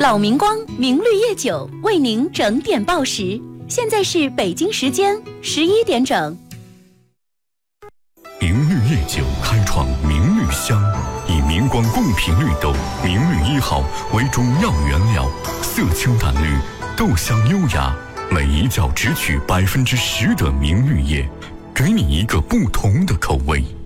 老明光明绿叶酒为您整点报时，现在是北京时间11点整。 明绿叶酒开创明绿香，以明光贡品绿豆明绿1号为中药原料，色清淡绿，豆香优雅，每一角只取10%的明绿叶，给你一个不同的口味。